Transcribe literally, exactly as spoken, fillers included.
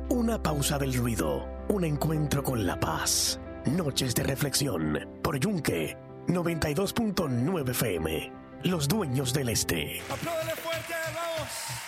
Una pausa del ruido, un encuentro con la paz. Noches de reflexión por Yunque noventa y dos punto nueve F M. Los dueños del este. ¡Apláudele fuerte, vamos!